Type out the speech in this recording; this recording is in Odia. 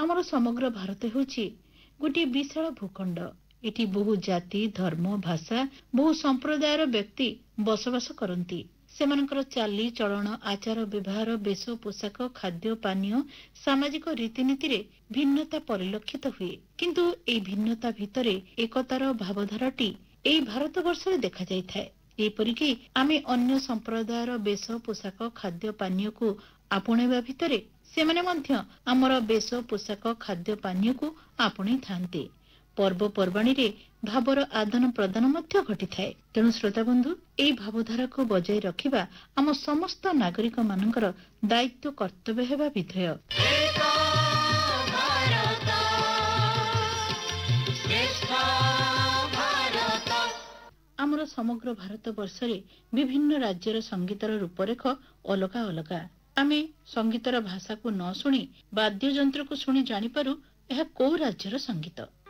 ଆମର ସମଗ୍ର ଭାରତ ହେଉଛି ଗୋଟିଏ ବିଶାଳ ଭୂଖଣ୍ଡ। ଏଠି ବହୁ ଜାତି, ଧର୍ମ, ଭାଷା, ବହୁ ସମ୍ପ୍ରଦାୟର ବ୍ୟକ୍ତି ବସବାସ କରନ୍ତି। ସେମାନଙ୍କର ଚାଲି ଚଳନ, ଆଚାର ବ୍ୟବହାର, ବେଶ ପୋଷାକ, ଖାଦ୍ୟ ପାନୀୟ, ସାମାଜିକ ରୀତିନୀତିରେ ଭିନ୍ନତା ପରିଲକ୍ଷିତ ହୁଏ। କିନ୍ତୁ ଏହି ଭିନ୍ନତା ଭିତରେ ଏକତାର ଭାବଧାରାଟି ଏହି ଭାରତବର୍ଷରେ ଦେଖାଯାଇଥାଏ। ଏପରିକି ଆମେ ଅନ୍ୟ ସମ୍ପ୍ରଦାୟର ବେଶ ପୋଷାକ, ଖାଦ୍ୟ ପାନୀୟକୁ ଆପଣେଇବା ଭିତରେ ସେମାନେ ମଧ୍ୟ ଆମର ବେଶ ପୋଷାକ, ଖାଦ୍ୟ ପାନୀୟକୁ ଆପଣେଇଥାନ୍ତି। ପର୍ବପର୍ବାଣୀରେ ଭାବର ଆଦାନ ପ୍ରଦାନ ମଧ୍ୟ ଘଟିଥାଏ। ତେଣୁ ଶ୍ରୋତାବନ୍ଧୁ, ଏହି ଭାବଧାରାକୁ ବଜାୟ ରଖିବା ଆମ ସମସ୍ତ ନାଗରିକ ମାନଙ୍କର ଦାୟିତ୍ୱ କର୍ତ୍ତବ୍ୟ ହେବା ବିଧେୟ। ଆମର ସମଗ୍ର ଭାରତ ବର୍ଷରେ ବିଭିନ୍ନ ରାଜ୍ୟର ସଙ୍ଗୀତର ରୂପରେଖ ଅଲଗା ଅଲଗା। ଆମେ ସଙ୍ଗୀତର ଭାଷାକୁ ନ ଶୁଣି ବାଦ୍ୟଯନ୍ତ୍ରକୁ ଶୁଣି ଜାଣିପାରୁ ଏହା କୋଉ ରାଜ୍ୟର ସଙ୍ଗୀତ।